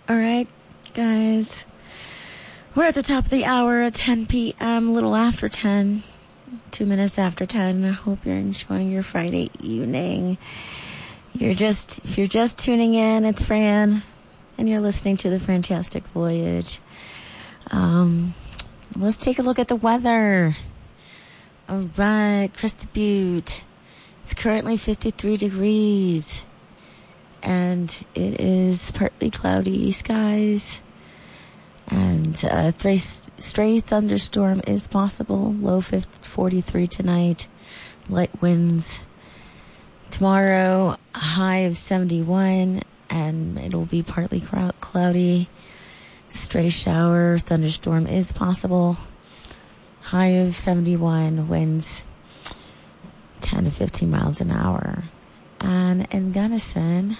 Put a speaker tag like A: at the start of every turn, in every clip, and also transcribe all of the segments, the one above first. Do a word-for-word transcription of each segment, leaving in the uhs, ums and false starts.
A: All right, guys. We're at the top of the hour at ten p.m., a little after ten. Two minutes after ten. I hope you're enjoying your Friday evening. You're just, if you're just tuning in, it's Fran, and you're listening to The Fantastic Voyage. Um, let's take a look at the weather. All right, Crested Butte. It's currently fifty-three degrees. And it is partly cloudy skies. And a th- stray thunderstorm is possible. Low forty-three tonight. Light winds. Tomorrow, a high of seventy-one. And it'll be partly cloudy. Stray shower, thunderstorm is possible. High of seventy-one. Winds ten to fifteen miles an hour. And in Gunnison,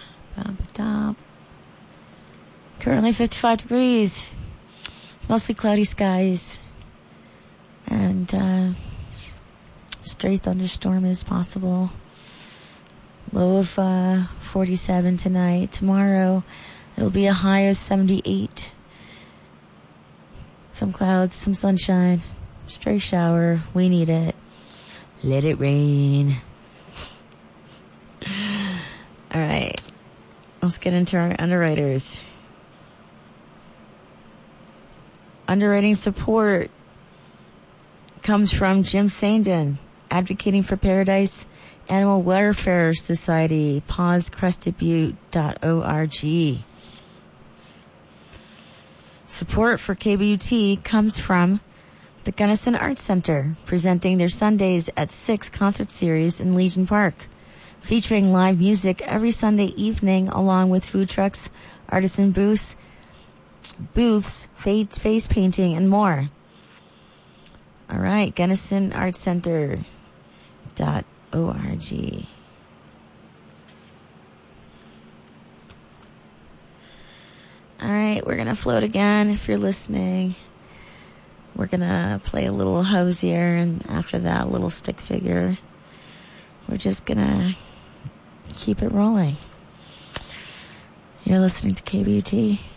A: currently fifty-five degrees, mostly cloudy skies, and uh, stray thunderstorm is possible. Low of uh, forty-seven tonight. Tomorrow, it'll be a high of seventy-eight. Some clouds, some sunshine, stray shower. We need it. Let it rain. All right, let's get into our underwriters. Underwriting support comes from Jim Sandin, advocating for Paradise Animal Welfare Society, pause crested butte dot org. Support for K B U T comes from the Gunnison Arts Center, presenting their Sundays at six concert series in Legion Park, featuring live music every Sunday evening, along with food trucks, artisan booths, booths, face, face painting, and more. All right, Gunnison Arts Center dot org. All right, we're gonna float again. If you're listening, we're gonna play a little Hosier, and after that, a little Stick Figure. We're just gonna keep it rolling. You're listening to K B U T.